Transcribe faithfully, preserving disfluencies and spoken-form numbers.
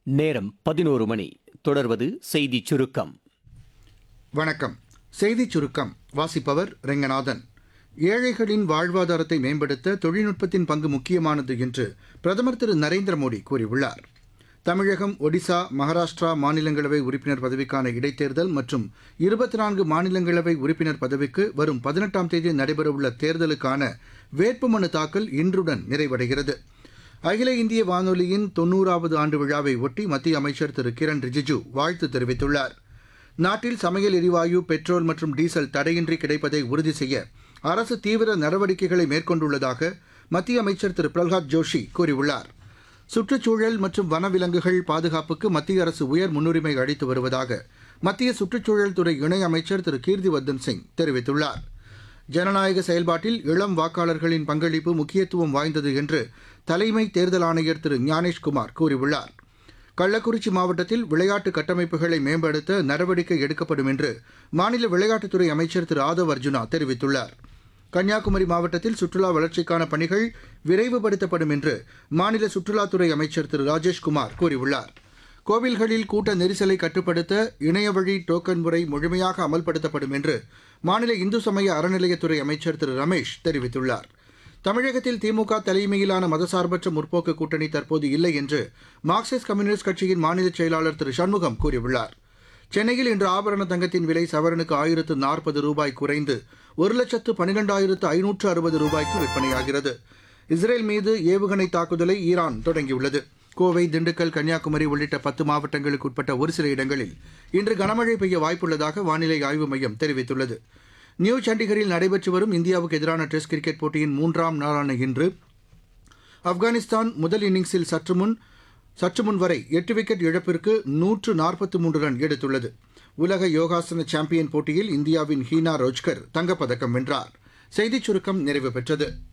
நேரம் பதினோரு மணி. தொடர்வது செய்திச் சுருக்கம். வணக்கம். செய்திச் சுருக்கம் வாசிப்பவர் ரெங்கநாதன். ஏழைகளின் வாழ்வாதாரத்தை மேம்படுத்த தொழில்நுட்பத்தின் பங்கு முக்கியமானது என்று பிரதமர் திரு நரேந்திர மோடி கூறியுள்ளார். தமிழகம், ஒடிசா, மகாராஷ்டிரா மாநிலங்களவை உறுப்பினர் பதவிக்கான இடைத்தேர்தல் மற்றும் இருபத்தி நான்கு மாநிலங்களவை உறுப்பினர் பதவிக்கு வரும் பதினெட்டாம் தேதி நடைபெறவுள்ள தேர்தலுக்கான வேட்புமனு தாக்கல் இன்றுடன் நிறைவடைகிறது. அகில இந்திய வானொலியின் தொன்னூறாவது ஆண்டு விழாவை ஒட்டி மத்திய அமைச்சர் திரு கிரண் ரிஜிஜு வாழ்த்து தெரிவித்துள்ளார். நாட்டில் சமையல் எரிவாயு, பெட்ரோல் மற்றும் டீசல் தடையின்றி கிடைப்பதை உறுதி செய்ய அரசு தீவிர நடவடிக்கைகளை மேற்கொண்டுள்ளதாக மத்திய அமைச்சர் திரு பிரல்ஹாத் ஜோஷி கூறியுள்ளார். சுற்றுச்சூழல் மற்றும் வனவிலங்குகள் பாதுகாப்புக்கு மத்திய அரசு உயர் முன்னுரிமை அளித்து வருவதாக மத்திய சுற்றுச்சூழல் துறை இணையமைச்சர் திரு கீர்த்திவர்தன் சிங் தெரிவித்துள்ளார். ஜனநாயக செயல்பாட்டில் இளம் வாக்காளர்களின் பங்களிப்பு முக்கியத்துவம் வாய்ந்தது என்று தலைமை தேர்தல் ஆணையர் திரு ஞானேஷ்குமார் கூறியுள்ளார். கள்ளக்குறிச்சி மாவட்டத்தில் விளையாட்டு கட்டமைப்புகளை மேம்படுத்த நடவடிக்கை எடுக்கப்படும் என்று மாநில விளையாட்டுத்துறை அமைச்சர் திரு ஆதவ் அர்ஜுனா தெரிவித்துள்ளார். கன்னியாகுமரி மாவட்டத்தில் சுற்றுலா வளர்ச்சிக்கான பணிகள் விரைவுபடுத்தப்படும் என்று மாநில சுற்றுலாத்துறை அமைச்சர் திரு ராஜேஷ்குமார் கூறியுள்ளார். கோவில்களில் கூட்ட நெரிசலை கட்டுப்படுத்த இணையவழி டோக்கன் முறை முழுமையாக அமல்படுத்தப்படும் என்று மாநில இந்து சமய அறநிலையத்துறை அமைச்சர் திரு ரமேஷ் தெரிவித்துள்ளார். தமிழகத்தில் திமுக தலைமையிலான மதசார்பற்ற முற்போக்கு கூட்டணி தற்போது இல்லை என்று மார்க்சிஸ்ட் கம்யூனிஸ்ட் கட்சியின் மாநில செயலாளர் திரு சண்முகம் கூறியுள்ளார். சென்னையில் இன்று ஆபரண தங்கத்தின் விலை சவரனுக்கு ஆயிரத்து நாற்பது ரூபாய் குறைந்து ஒரு லட்சத்து பனிரெண்டாயிரத்து ஐநூற்று அறுபது ரூபாய்க்கு விற்பனையாகிறது. இஸ்ரேல் மீது ஏவுகணை தாக்குதலை ஈரான் தொடங்கியுள்ளது. கோவை, திண்டுக்கல், கன்னியாகுமரி உள்ளிட்ட பத்து மாவட்டங்களுக்கு உட்பட்ட ஒரு சில இடங்களில் இன்று கனமழை பெய்ய வாய்ப்புள்ளதாக வானிலை ஆய்வு மையம் தெரிவித்துள்ளது. நியூ சண்டிகரில் நடைபெற்று வரும் இந்தியாவுக்கு எதிரான டெஸ்ட் கிரிக்கெட் போட்டியின் மூன்றாம் நாளான இன்று ஆப்கானிஸ்தான் முதல் இன்னிங்ஸில் சற்று முன் சற்று முன் வரை எட்டு விக்கெட் இழப்பிற்கு நூற்று நாற்பத்தி மூன்று ரன் எடுத்துள்ளது. உலக யோகாசன சாம்பியன் போட்டியில் இந்தியாவின் ஹீனா ரோஜ்கர் தங்கப்பதக்கம் வென்றார். செய்திச் சுருக்கம் நிறைவு பெற்றது.